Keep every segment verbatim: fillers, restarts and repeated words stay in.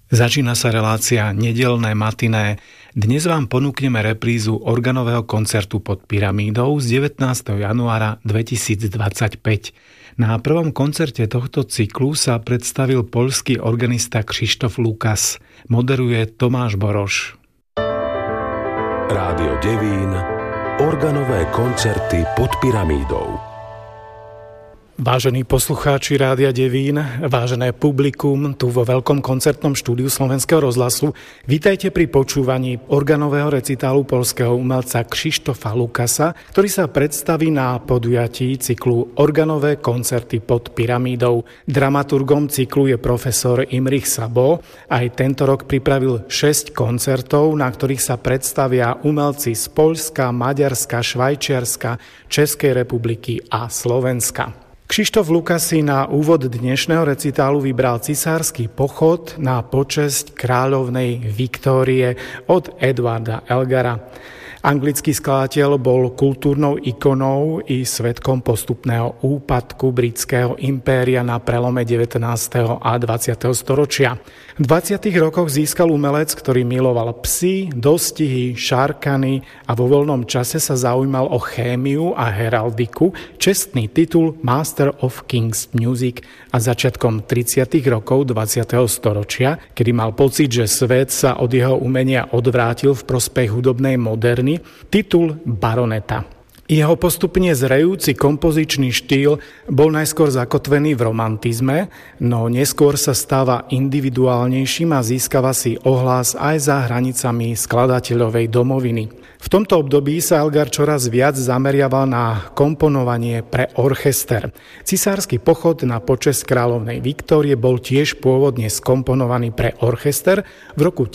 Začína sa relácia Nedeľné matiné. Dnes vám ponúkneme reprízu organového koncertu pod pyramídou z devätnásteho januára dvetisícdvadsaťpäť. Na prvom koncerte tohto cyklu sa predstavil poľský organista Krzysztof Lukas. Moderuje Tomáš Boroš. Rádio Devín. Organové koncerty pod pyramídou. Vážení poslucháči Rádia Devín, vážené publikum tu vo veľkom koncertnom štúdiu Slovenského rozhlasu, vítajte pri počúvaní organového recitálu poľského umelca Krzysztofa Lukasa, ktorý sa predstaví na podujatí cyklu Organové koncerty pod pyramídou. Dramaturgom cyklu je profesor Imrich Sabo. Aj tento rok pripravil šesť koncertov, na ktorých sa predstavia umelci z Poľska, Maďarska, Švajčiarska, Českej republiky a Slovenska. Krzysztof Lukas si na úvod dnešného recitálu vybral cisársky pochod na počesť kráľovnej Viktórie od Edwarda Elgara. Anglický skladateľ bol kultúrnou ikonou i svedkom postupného úpadku britského impéria na prelome devätnásteho a dvadsiateho storočia. V dvadsiatych rokoch získal umelec, ktorý miloval psy, dostihy, šarkany a vo voľnom čase sa zaujímal o chémiu a heraldiku, čestný titul Master of King's Music a začiatkom tridsiatych rokov dvadsiateho storočia, kedy mal pocit, že svet sa od jeho umenia odvrátil v prospech hudobnej moderny, titul baroneta. Jeho postupne zrejúci kompozičný štýl bol najskôr zakotvený v romantizme, no neskôr sa stáva individuálnejším a získava si ohlas aj za hranicami skladateľovej domoviny. V tomto období sa Elgar čoraz viac zameriaval na komponovanie pre orchester. Cisársky pochod na počesť kráľovnej Viktórie bol tiež pôvodne skomponovaný pre orchester v roku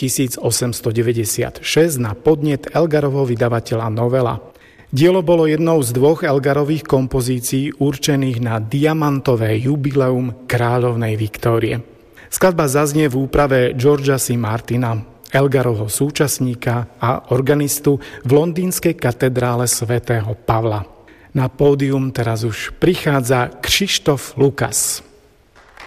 tisícosemstodeväťdesiatšesť na podnet Elgarovho vydavateľa Novela. Dielo bolo jednou z dvoch Elgarových kompozícií určených na diamantové jubileum kráľovnej Viktórie. Skladba zaznie v úprave Georgea C. Martina, Elgarovho súčasníka a organistu v londýnskej katedrále svätého Pavla. Na pódium teraz už prichádza Krzysztof Lukas.